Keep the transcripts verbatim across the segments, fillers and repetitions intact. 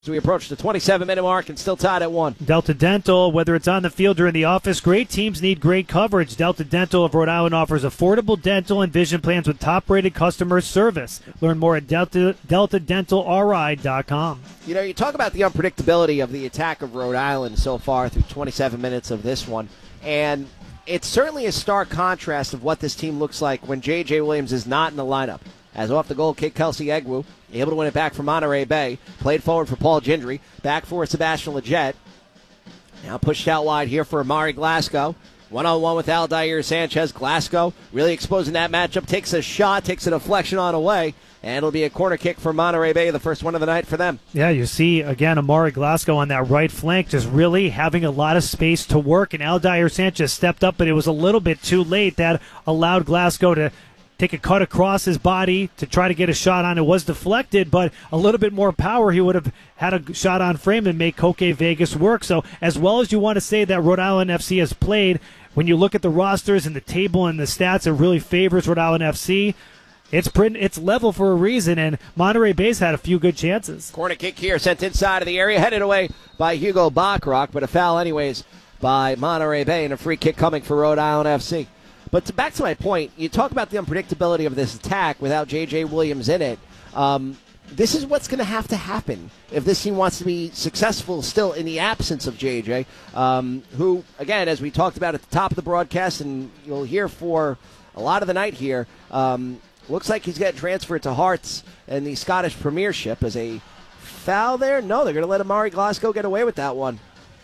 As we approach the twenty-seven minute mark and still tied at one. Delta Dental, whether it's on the field or in the office, great teams need great coverage. Delta Dental of Rhode Island offers affordable dental and vision plans with top-rated customer service. Learn more at delta delta dental r i dot com. You know, you talk about the unpredictability of the attack of Rhode Island so far through twenty-seven minutes of this one, and it's certainly a stark contrast of what this team looks like when J J. Williams is not in the lineup. As off the goal kick, Kelsey Egwu, able to win it back for Monterey Bay. Played forward for Paul Gendry. Back for Sebastian Lletget. Now pushed out wide here for Amari Glasgow. One-on-one with Aldair Sanchez. Glasgow really exposing that matchup. Takes a shot, takes a deflection on away. And it'll be a corner kick for Monterey Bay, the first one of the night for them. Yeah, you see, again, Amari Glasgow on that right flank just really having a lot of space to work. And Aldair Sanchez stepped up, but it was a little bit too late. That allowed Glasgow to take a cut across his body to try to get a shot on. It was deflected, but a little bit more power, he would have had a shot on frame and make Koke Vegas work. So as well as you want to say that Rhode Island F C has played, when you look at the rosters and the table and the stats, it really favors Rhode Island F C. It's pretty, it's level for a reason, and Monterey Bay's had a few good chances. Corner kick here, sent inside of the area, headed away by Hugo Bachrach, but a foul anyways by Monterey Bay, and a free kick coming for Rhode Island F C. But to, back to my point, you talk about the unpredictability of this attack without J J. Williams in it. Um, this is what's going to have to happen if this team wants to be successful still in the absence of J J, um, who, again, as we talked about at the top of the broadcast, and you'll hear for a lot of the night here, um, looks like he's getting transferred to Hearts in the Scottish Premiership. As a foul there? No, they're going to let Amari Glasgow get away with that one.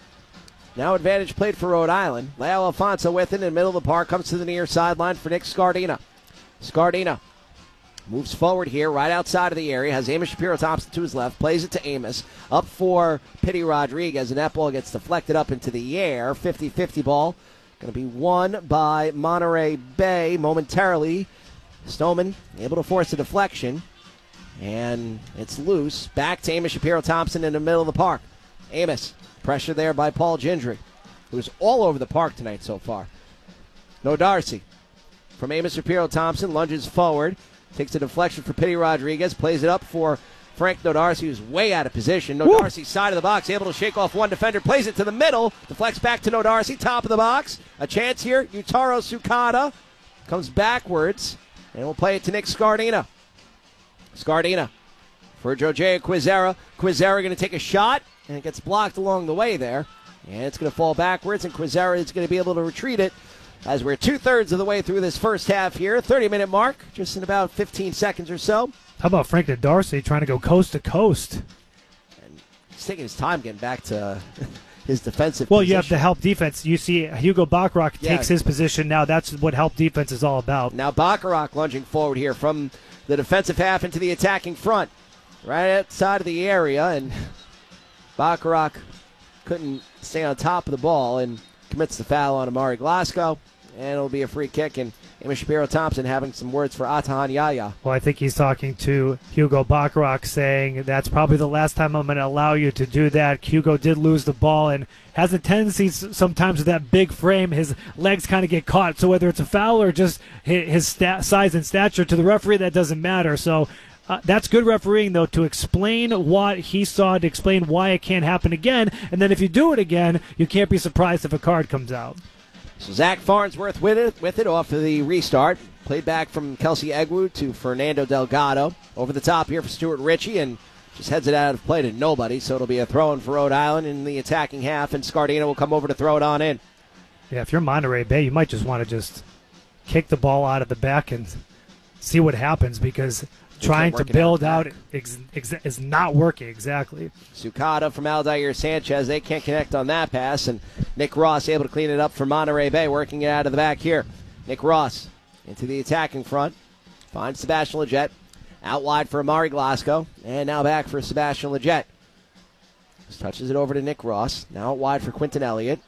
Now advantage played for Rhode Island. Leo Alfonso with it in the middle of the park. Comes to the near sideline for Nick Scardina. Scardina moves forward here, right outside of the area. Has Amos Shapiro-Thompson to his left. Plays it to Amos. Up for Pity Rodriguez. And that ball gets deflected up into the air. fifty-fifty ball. Going to be won by Monterey Bay momentarily. Stoneman able to force a deflection. And it's loose. Back to Amos Shapiro-Thompson in the middle of the park. Amos. Pressure there by Paul Gendry, who's all over the park tonight so far. No Darcy. From Amos Shapiro-Thompson, lunges forward. Takes a deflection for Pity Rodriguez. Plays it up for Frank Nodarcy, who's way out of position. Nodarcy, side of the box, able to shake off one defender. Plays it to the middle. Deflects back to Nodarcy, top of the box. A chance here. Yutaro Sukada comes backwards. And we'll play it to Nick Scardina. Scardina for Jojea Quizera. Quizera going to take a shot. And it gets blocked along the way there. And it's going to fall backwards, and Quizera is going to be able to retreat it as we're two-thirds of the way through this first half here. thirty-minute mark, just in about fifteen seconds or so. How about Frank Darcy trying to go coast to coast? And he's taking his time getting back to his defensive Well, position. you have the help defense. You see Hugo Bachrach yeah. takes his position now. That's what help defense is all about. Now Bachrach lunging forward here from the defensive half into the attacking front. Right outside of the area, and Bachrach couldn't stay on top of the ball and commits the foul on Amari Glasgow, and it'll be a free kick. And Amos Shapiro-Thompson having some words for Atahan Yaya. Well, I think he's talking to Hugo Bachrach, saying that's probably the last time I'm going to allow you to do that. Hugo did lose the ball and has a tendency sometimes with that big frame, his legs kind of get caught. So whether it's a foul or just his stat- size and stature, to the referee, that doesn't matter. So Uh, that's good refereeing, though, to explain what he saw, to explain why it can't happen again. And then if you do it again, you can't be surprised if a card comes out. So Zach Farnsworth with it, with it off of the restart. Played back from Kelsey Egwu to Fernando Delgado. Over the top here for Stuart Ritchie, and just heads it out of play to nobody. So it'll be a throw-in for Rhode Island in the attacking half, and Scardina will come over to throw it on in. Yeah, if you're Monterey Bay, you might just want to just kick the ball out of the back and see what happens, because trying to build out, out ex- ex- is not working exactly. Sukada from Aldair Sanchez. They can't connect on that pass, and Nick Ross able to clean it up for Monterey Bay, working it out of the back here. Nick Ross into the attacking front. Finds Sebastian Lletget. Out wide for Amari Glasgow. And now back for Sebastian Lletget. Just touches it over to Nick Ross. Now out wide for Quinton Elliott.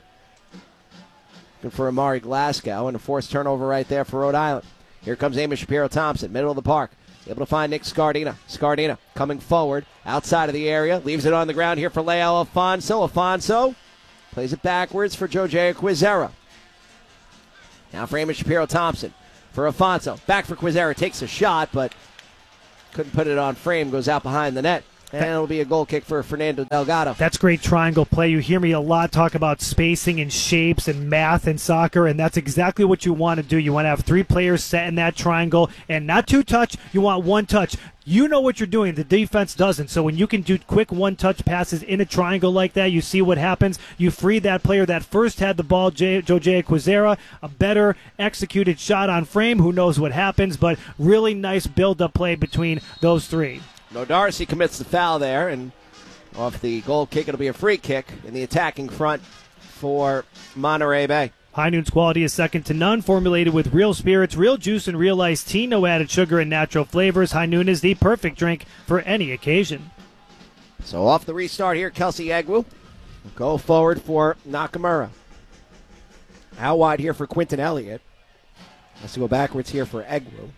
Looking for Amari Glasgow, and a forced turnover right there for Rhode Island. Here comes Amos Shapiro-Thompson, middle of the park. Able to find Nick Scardina. Scardina coming forward, outside of the area. Leaves it on the ground here for Leo Alfonso. Alfonso plays it backwards for Jojea Quizera. Now for Amos Shapiro-Thompson. For Alfonso. Back for Quizera. Takes a shot, but couldn't put it on frame. Goes out behind the net. And it'll be a goal kick for Fernando Delgado. That's great triangle play. You hear me a lot talk about spacing and shapes and math in soccer, and that's exactly what you want to do. You want to have three players set in that triangle, and not two touch. You want one touch. You know what you're doing. The defense doesn't. So when you can do quick one-touch passes in a triangle like that, you see what happens. You free that player that first had the ball, J- Jose Quizera, a better executed shot on frame. Who knows what happens, but really nice build-up play between those three. No, Darcy commits the foul there, and off the goal kick, it'll be a free kick in the attacking front for Monterey Bay. High Noon's quality is second to none, formulated with real spirits, real juice, and real iced tea, no added sugar and natural flavors. High Noon is the perfect drink for any occasion. So off the restart here, Kelsey Egwu. Go forward for Nakamura. Out wide here for Quinton Elliott. Has to go backwards here for Egwu.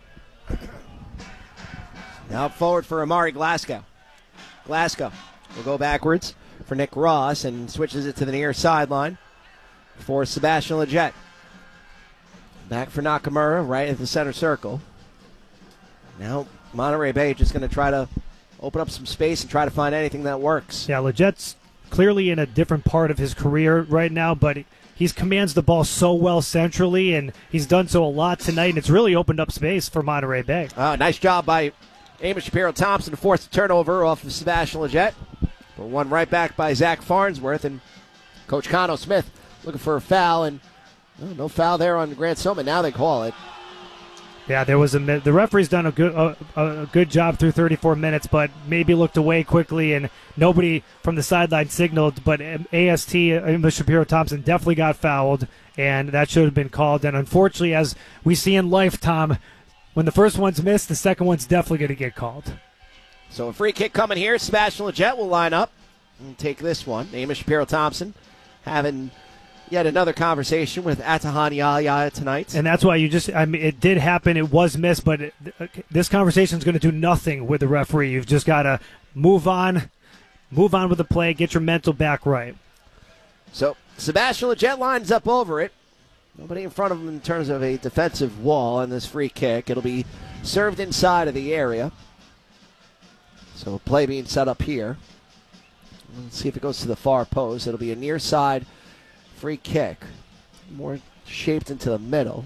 Now forward for Amari Glasgow. Glasgow will go backwards for Nick Ross and switches it to the near sideline for Sebastian Leggett. Back for Nakamura, right at the center circle. Now Monterey Bay just going to try to open up some space and try to find anything that works. Yeah, Leggett's clearly in a different part of his career right now, but he commands the ball so well centrally, and he's done so a lot tonight, and it's really opened up space for Monterey Bay. Uh, nice job by Amos Shapiro-Thompson to force the turnover off of Sebastian Leggett. But one right back by Zach Farnsworth, and Coach Cano Smith looking for a foul, and oh, no foul there on Grant Stillman. Now they call it. Yeah, there was a the referee's done a good a, a good job through thirty-four minutes, but maybe looked away quickly, and nobody from the sideline signaled. But A S T, Amos Shapiro-Thompson, definitely got fouled, and that should have been called. And unfortunately, as we see in life, Tom, when the first one's missed, the second one's definitely going to get called. So a free kick coming here. Sebastian Leggett will line up and take this one. Amos Shapiro-Thompson having yet another conversation with Atahan Yahya tonight. And that's why you just, I mean, it did happen. It was missed, but it, this conversation is going to do nothing with the referee. You've just got to move on, move on with the play, get your mental back right. So Sebastian Leggett lines up over it. Nobody in front of him in terms of a defensive wall on this free kick. It'll be served inside of the area. So play being set up here. Let's see if it goes to the far post. It'll be a near side free kick. More shaped into the middle.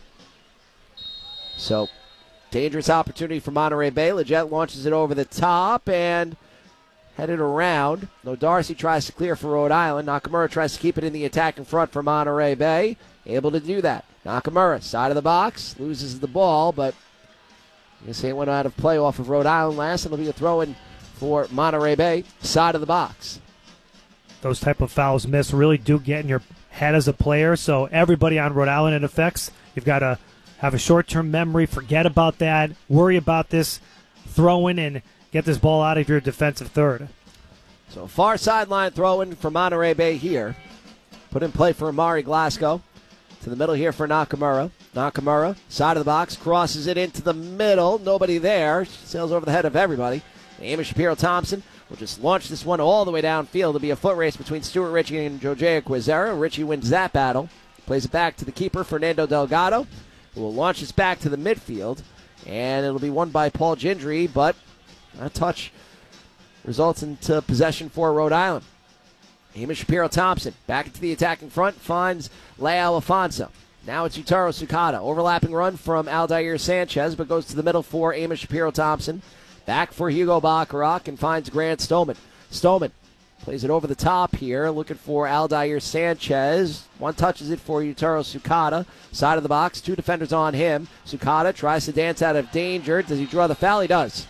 So dangerous opportunity for Monterey Bay. Leggett launches it over the top and headed around. No, Darcy tries to clear for Rhode Island. Nakamura tries to keep it in the attack in front for Monterey Bay. Able to do that. Nakamura, side of the box, loses the ball, but I guess it went out of play off of Rhode Island last, and it'll be a throw-in for Monterey Bay, side of the box. Those type of fouls miss really do get in your head as a player, so everybody on Rhode Island it affects. You've got to have a short-term memory, forget about that, worry about this throw-in, and get this ball out of your defensive third. So far sideline throw-in for Monterey Bay here. Put in play for Amari Glasgow. To the middle here for Nakamura. Nakamura, side of the box, crosses it into the middle. Nobody there. Sails over the head of everybody. Amos Shapiro-Thompson will just launch this one all the way downfield. It'll be a foot race between Stuart Ritchie and Jose Quizera. Ritchie wins that battle. Plays it back to the keeper, Fernando Delgado, who will launch this back to the midfield. And it'll be won by Paul Gendry, but a touch results into possession for Rhode Island. Amos Shapiro-Thompson back into the attacking front, finds Leao Afonso. Now it's Utaro Sukada. Overlapping run from Aldair Sanchez, but goes to the middle for Amos Shapiro-Thompson. Back for Hugo Bacharach and finds Grant Stoneman. Stoneman plays it over the top here, looking for Aldair Sanchez. One touches it for Utaro Sukada. Side of the box, two defenders on him. Sukada tries to dance out of danger. Does he draw the foul? He does.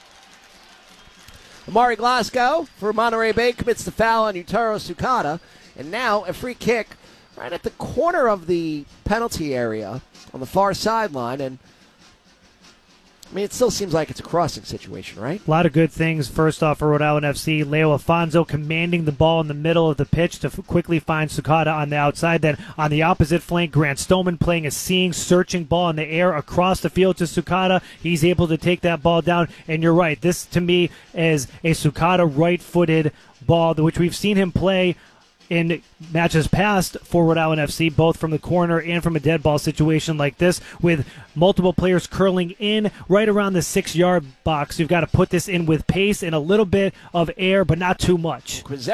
Amari Glasgow for Monterey Bay commits the foul on Utaro Sukada. And now a free kick right at the corner of the penalty area on the far sideline. And, I mean, it still seems like it's a crossing situation, right? A lot of good things. First off, for Rhode Island F C, Leo Afonso commanding the ball in the middle of the pitch to f- quickly find Sukada on the outside. Then on the opposite flank, Grant Stoneman playing a seeing, searching ball in the air across the field to Sukada. He's able to take that ball down. And you're right, this to me is a Sukada right-footed ball, which we've seen him play in matches past for Rhode Island F C, both from the corner and from a dead ball situation like this, with multiple players curling in right around the six-yard box. You've got to put this in with pace and a little bit of air, but not too much.